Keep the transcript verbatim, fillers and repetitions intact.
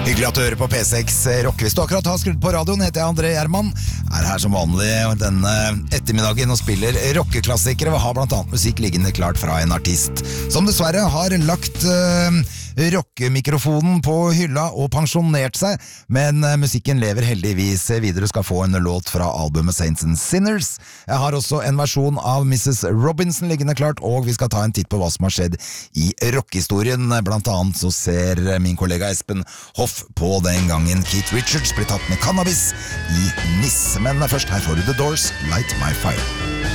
Hyggelig at du hører på P seks Rock. Hvis du akkurat har skrudd på radioen, heter jeg André Gjerman. Er her som vanlig denne ettermiddagen og spiller rockeklassikere og har blant annet musikk liggende klart fra en artist som dessverre har lagt uh, rockemikrofonen på hylla og pensjonert seg, men uh, musikken lever heldigvis videre. Skal få en låt fra albumet Saints and Sinners. Jeg har også en versjon av missus Robinson liggende klart, og vi skal ta en titt på hva som har skjedd i rockehistorien. Blant annet så ser min kollega Espen Hoff på den gangen Keith Richards ble tatt med cannabis i Nis. Men først her får du The Doors, Light My Fire.